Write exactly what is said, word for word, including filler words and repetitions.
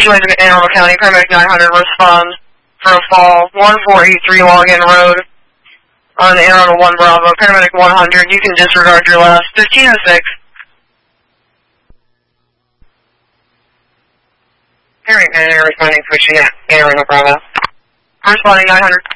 situation in Anne Arundel County. Paramedic nine hundred respond for a fall. one four eight three Login Road on Anne Arundel one Bravo. Paramedic one hundred, you can disregard your last. fifteen oh six. Paramedic nine hundred responding, switching at Anne Arundel Bravo. Responding nine hundred.